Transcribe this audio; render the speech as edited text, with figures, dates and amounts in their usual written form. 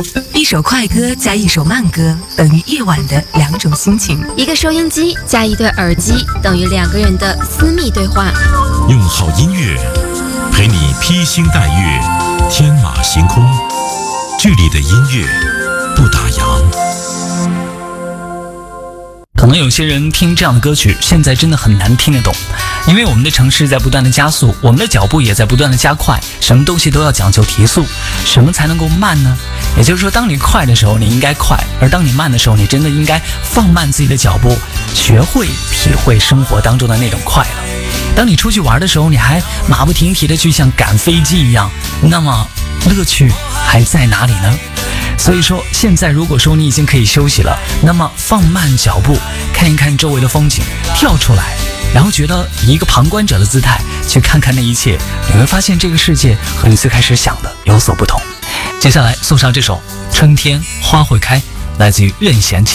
一首快歌加一首慢歌等于夜晚的2种心情。 一个收音机加一对耳机等于2个人的私密对话。 用好音乐陪你披星戴月，天马行空，剧里的音乐不打烊。 可能有些人听这样的歌曲现在真的很难听得懂，因为我们的城市在不断的加速，我们的脚步也在不断的加快，什么东西都要讲究提速，什么才能够慢呢？也就是说，当你快的时候你应该快，而当你慢的时候你真的应该放慢自己的脚步，学会体会生活当中的那种快乐。当你出去玩的时候，你还马不停蹄的去像赶飞机一样，那么乐趣还在哪里呢？所以说，现在如果说你已经可以休息了，那么放慢脚步，看一看周围的风景，跳出来，然后觉得以一个旁观者的姿态去看看那一切，你会发现这个世界和你最开始想的有所不同。接下来送上这首《春天花会开》，来自于任贤齐。